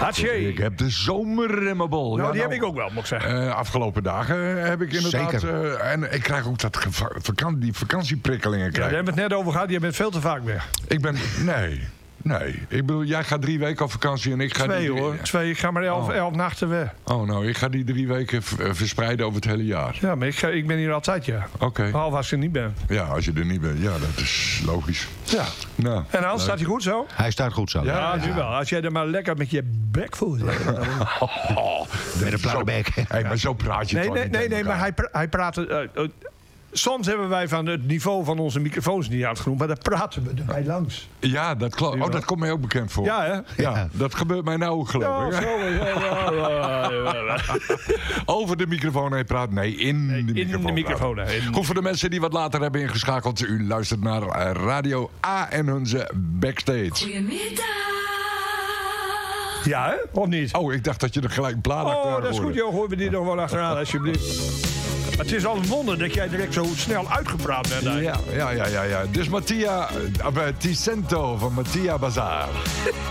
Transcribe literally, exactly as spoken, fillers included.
Hatsje. Ik heb de zomer in mijn bol. Nou, ja, die nou, heb ik ook wel, moet ik zeggen. Uh, afgelopen dagen heb ik inderdaad... Zeker. Uh, en ik krijg ook dat geva- vakan- die vakantieprikkelingen. Ja, Krijg. daar hebben we het net over gehad. Je bent veel te vaak weg. Ik ben... Nee. Nee. Ik bedoel, jij gaat drie weken op vakantie en ik ga... Twee die, hoor. Twee. Ik ga maar elf, Oh. elf nachten weg. Oh, nou, ik ga die drie weken v- uh, verspreiden over het hele jaar. Ja, maar ik, ga, ik ben hier altijd, ja. Oké. Okay. Behalve als ik er niet ben. Ja, als je er niet bent. Ja, dat is logisch. Ja. Nou, En Hans, staat hij goed zo? Hij staat goed zo. Ja, Ja, nu wel. Als jij er maar lekker met je bek voelt. Oh, Met een platte bek. Hey, maar zo praat je Nee, toch nee, niet nee, tegen nee, maar elkaar? hij, pra- hij praat... Uh, uh, soms hebben wij van het niveau van onze microfoons niet uitgenoemd, maar daar praten we erbij langs. Ja, dat klopt. Oh, dat komt mij ook bekend voor. Ja, hè? Ja, dat gebeurt mij nou ook, geloof Ja, ik. zo, ja, ja, ja, ja. Over de microfoon heen praat. Nee, in de in microfoon. de microfoon, praten. hè. In- Goed, voor de mensen die wat later hebben ingeschakeld. U luistert naar uh, Radio A en onze Backstage. Goedemiddag. Ja, hè? Of niet? Oh, ik dacht dat je er gelijk een plaat achteraan Oh, dat is hoorde. goed, joh. Gooi me die nog wel achteraan, alsjeblieft. Het is al een wonder dat jij direct zo snel uitgepraat bent. eigenlijk. Ja, ja, ja, ja, ja. Dus Mattia, uh, Ticento van Mattia Bazaar.